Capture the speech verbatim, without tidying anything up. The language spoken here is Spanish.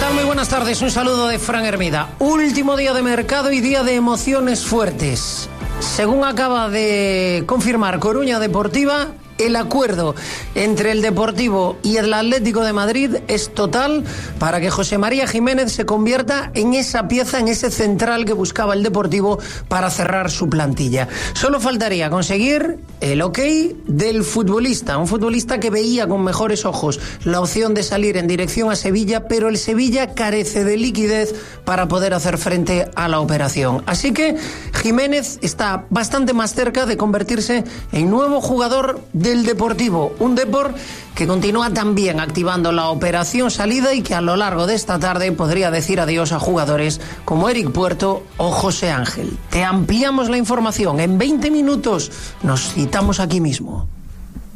tal? Muy buenas tardes, un saludo de Fran Hermida. Último día de mercado y día de emociones fuertes. Según acaba de confirmar Coruña Deportiva, el acuerdo entre el Deportivo y el Atlético de Madrid es total para que José María Jiménez se convierta en esa pieza, en ese central que buscaba el Deportivo para cerrar su plantilla. Solo faltaría conseguir el ok del futbolista, un futbolista que veía con mejores ojos la opción de salir en dirección a Sevilla, pero el Sevilla carece de liquidez para poder hacer frente a la operación. Así que Jiménez está bastante más cerca de convertirse en nuevo jugador de del Deportivo, un Depor que continúa también activando la operación salida y que a lo largo de esta tarde podría decir adiós a jugadores como Eric Puerto o José Ángel. Te ampliamos la información en veinte minutos, nos citamos aquí mismo.